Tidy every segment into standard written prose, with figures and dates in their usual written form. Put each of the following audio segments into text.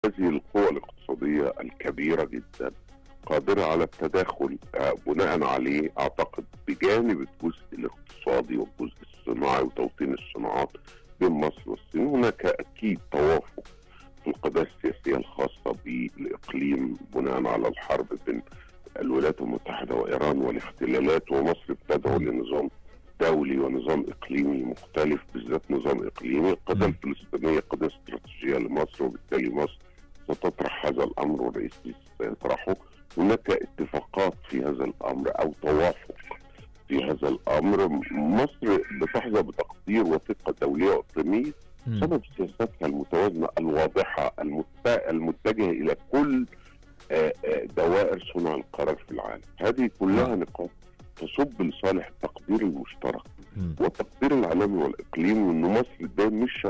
هذه القوى الاقتصادية الكبيرة جدا قادرة على التداخل. بناء عليه أعتقد بجانب الجزء الاقتصادي والجزء الصناعي وتوطين الصناعات بين مصر والصين، هناك أكيد توافق في القضايا السياسية الخاصة بالإقليم بناء على الحرب بين الولايات المتحدة وإيران والاحتلالات، ومصر بتدعو لنظام دولي ونظام إقليمي مختلف، بالذات نظام إقليمي. القضية الفلسطينية قضية استراتيجية لمصر، وبالتالي مصر ستطرح هذا الأمر والرئيس سيطرحه. هناك اتفاقات في هذا الأمر أو توافق في هذا الأمر. مصر بتحظى بتقدير وثقة دولية وإقليمية بسبب سياساتها المتوازنة الواضحة المتجهة إلى كل دوائر صنع القرار في العالم. هذه كلها نقاط تصب لصالح التقدير المشترك والتقدير العالمي والإقليمي، وأن مصر ده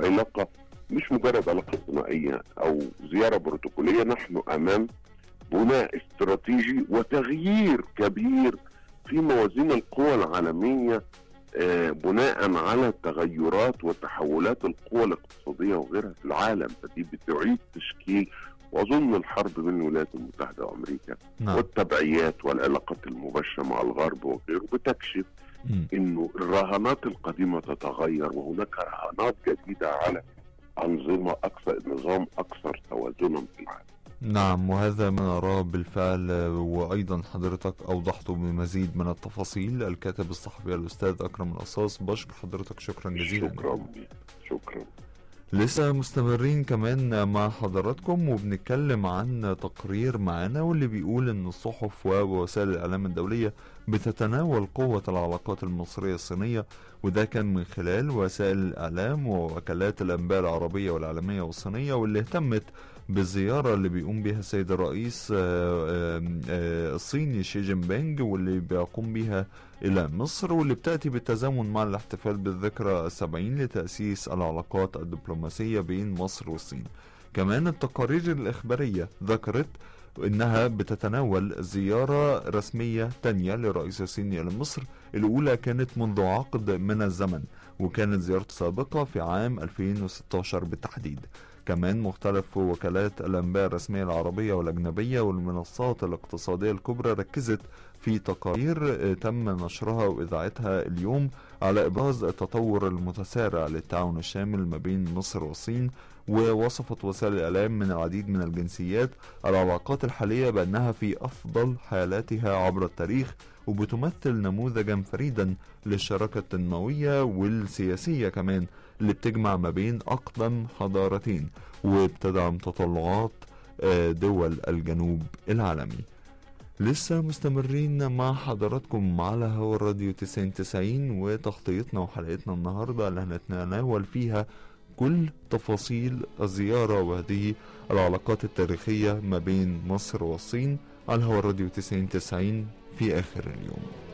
مش مجرد علاقة ثنائية أو زيارة بروتوكولية. نحن أمام بناء استراتيجي وتغيير كبير في موازين القوى العالمية، بناء على تغيرات وتحولات القوى الاقتصادية وغيرها في العالم. فدي بتعيد تشكيل، وأظن الحرب بين الولايات المتحدة وأمريكا والتبعيات والعلاقات المباشرة مع الغرب وغيره بتكشف إنه الرهانات القديمة تتغير، وهناك رهانات جديدة على أنظمة نظام أكثر توازنا في العالم. نعم، وهذا ما نراه بالفعل، وأيضا حضرتك أوضحته بمزيد من التفاصيل. الكاتب الصحفي الأستاذ أكرم القصاص، بشكر حضرتك شكرا جزيلا. شكرا. لسه مستمرين كمان مع حضراتكم وبنتكلم عن تقرير معانا واللي بيقول ان الصحف ووسائل الاعلام الدولية بتتناول قوة العلاقات المصرية الصينية، وده كان من خلال وسائل الاعلام ووكالات الانباء العربية والعالمية والصينية، واللي اهتمت بالزيارة اللي بيقوم بها السيد الرئيس الصيني شي جين بينج، واللي بيقوم بها إلى مصر، واللي بتأتي بالتزامن مع الاحتفال بالذكرى 70 لتأسيس العلاقات الدبلوماسية بين مصر والصين. كمان التقارير الإخبارية ذكرت إنها بتتناول زيارة رسمية تانية للرئيس الصيني إلى مصر. الأولى كانت منذ عقد من الزمن، وكانت زيارته سابقة في عام 2016 بالتحديد. كمان مختلف وكالات الأنباء الرسمية العربية والأجنبية والمنصات الاقتصادية الكبرى ركزت في تقارير تم نشرها وإذاعتها اليوم على إبراز التطور المتسارع للتعاون الشامل ما بين مصر والصين. ووصفت وسائل الإعلام من العديد من الجنسيات العلاقات الحالية بأنها في أفضل حالاتها عبر التاريخ، وبتمثل نموذجا فريدا للشراكة التنموية والسياسية كمان اللي بتجمع ما بين أقدم حضارتين، وبتدعم تطلعات دول الجنوب العالمي. لسه مستمرين مع حضراتكم على هوا الراديو 90 وتغطيتنا وحلقتنا النهاردة اللي هنتناول فيها كل تفاصيل الزيارة وهذه العلاقات التاريخية ما بين مصر والصين على هوا الراديو 90 في آخر اليوم.